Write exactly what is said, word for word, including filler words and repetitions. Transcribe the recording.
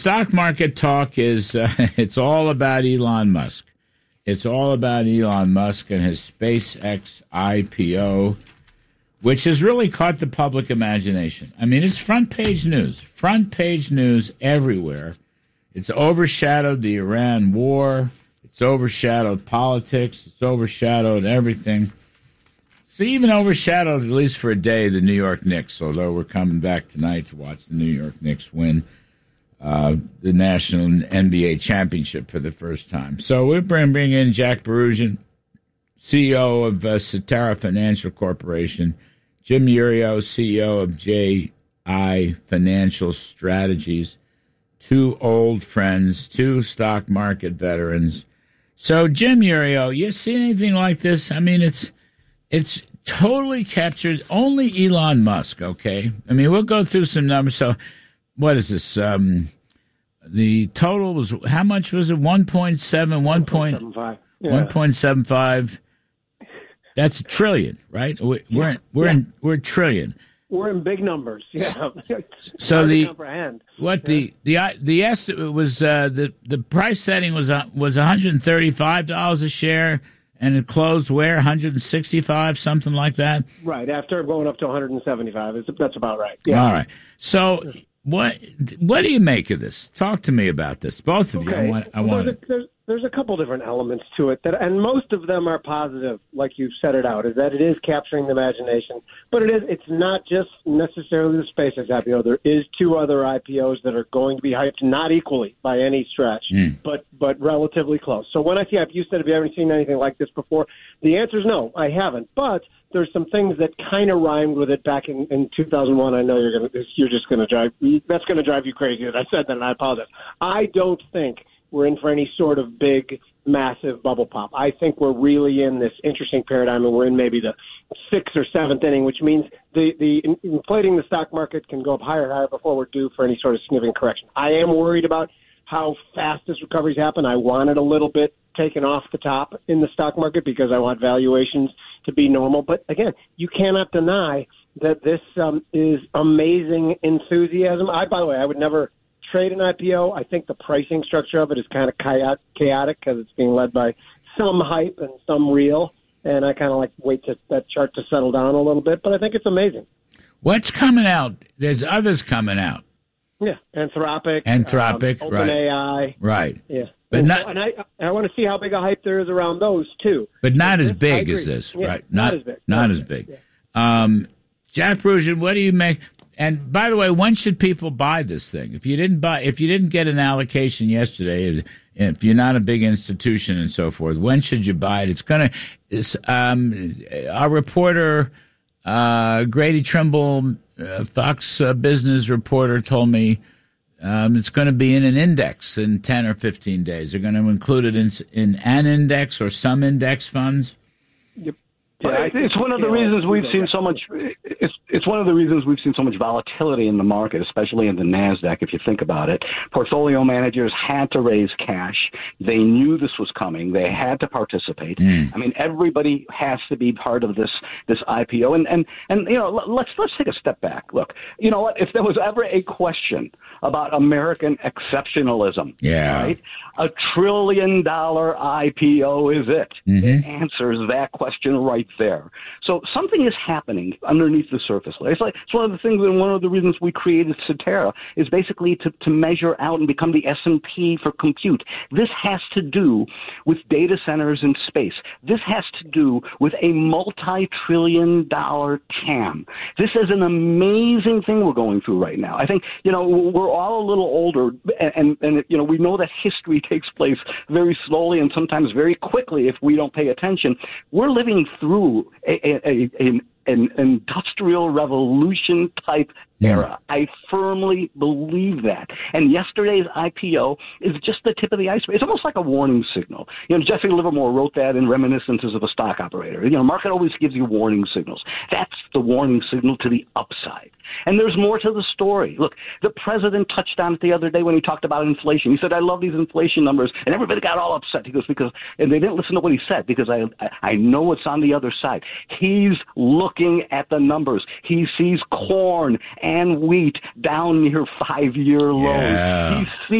Stock market talk is, uh, it's all about Elon Musk. It's all about Elon Musk and his SpaceX I P O, which has really caught the public imagination. I mean, it's front page news, front page news everywhere. It's overshadowed the Iran war. It's overshadowed politics. It's overshadowed everything. It's even overshadowed, at least for a day, the New York Knicks, although we're coming back tonight to watch the New York Knicks win Uh, the National N B A Championship for the first time. So we're bringing in Jack Berugian, C E O of uh, Cetera Financial Corporation, Jim Iuorio, C E O of J I Financial Strategies, two old friends, two stock market veterans. So, Jim Iuorio, you see anything like this? I mean, it's it's totally captured only Elon Musk, okay? I mean, we'll go through some numbers. So, what is this? Um, the total was, how much was it? one point seven, one point seven five. Yeah. one point seven five. That's a trillion, right? We're yeah. in, we're yeah. in we're a trillion. We're in big numbers. Yeah. So the what yeah. the the the estimate was uh, the the price setting was uh, was one hundred thirty-five dollars a share, and it closed where one hundred sixty-five, something like that. Right after going up to one hundred seventy-five. That's about right. Yeah. All right. So. What what do you make of this? Talk to me about this, both of okay. you. I want. I well, want. There's a, there's, there's a couple different elements to it, that, and most of them are positive, like you set it out. Is that it is capturing the imagination, but it is. It's not just necessarily the SpaceX I P O. There is two other I P Os that are going to be hyped, not equally by any stretch, mm. but but relatively close. So when I see, you said, have you ever seen anything like this before? The answer is no, I haven't. But there's some things that kind of rhymed with it back in, in two thousand one. I know you're going to, you're just going to drive, that's going to drive you crazy that I said that, and I apologize. I don't think we're in for any sort of big, massive bubble pop. I think we're really in this interesting paradigm, and we're in maybe the sixth or seventh inning, which means the, the inflating the stock market can go up higher and higher before we're due for any sort of significant correction. I am worried about how fast this recovery's happen. I want it a little bit taken off the top in the stock market because I want valuations to be normal. But again, you cannot deny that this um, is amazing enthusiasm. I, by the way, I would never trade an I P O. I think the pricing structure of it is kind of chaotic because it's being led by some hype and some real. And I kind of like wait to that chart to settle down a little bit. But I think it's amazing. What's coming out? There's others coming out. Yeah, Anthropic, Anthropic, um, right? OpenAI, right? Yeah, but and, not. So, and I, I want to see how big a hype there is around those too. But not as big as this, yeah, right? Not, not as big. Not, not as big. Yeah. Um, Jack Berugian, what do you make? And by the way, when should people buy this thing? If you didn't buy, if you didn't get an allocation yesterday, if you're not a big institution and so forth, when should you buy it? It's gonna. It's, um, our reporter, uh, Grady Trimble, uh, Fox uh, Business reporter, told me. Um, it's going to be in an index in ten or fifteen days. They're going to include it in, in an index or some index funds. Yep. Yeah, it's one of the reasons we've seen so much. It's it's one of the reasons we've seen so much volatility in the market, especially in the Nasdaq. If you think about it, portfolio managers had to raise cash. They knew this was coming. They had to participate. Mm. I mean, everybody has to be part of this this I P O. And and and you know, let's let's take a step back. Look, you know what? If there was ever a question about American exceptionalism, yeah, right? A trillion dollar I P O is it? Mm-hmm. It answers that question right there. So something is happening underneath the surface. It's like it's one of the things, and one of the reasons we created Cetera is basically to, to measure out and become the S and P for compute. This has to do with data centers in space. This has to do with a multi-trillion dollar T A M. This is an amazing thing we're going through right now. I think, you know, we're all a little older, and, and, and you know, we know that history takes place very slowly and sometimes very quickly if we don't pay attention. We're living through a, a, a, an, an industrial revolution type era. I firmly believe that. And yesterday's I P O is just the tip of the iceberg. It's almost like a warning signal. You know, Jesse Livermore wrote that in Reminiscences of a Stock Operator. You know, market always gives you warning signals. That's the warning signal to the upside. And there's more to the story. Look, the president touched on it the other day when he talked about inflation. He said, I love these inflation numbers. And everybody got all upset. He goes, because, and they didn't listen to what he said, because I, I know what's on the other side. He's looking looking at the numbers. He sees corn and wheat down near five-year lows. Yeah. He sees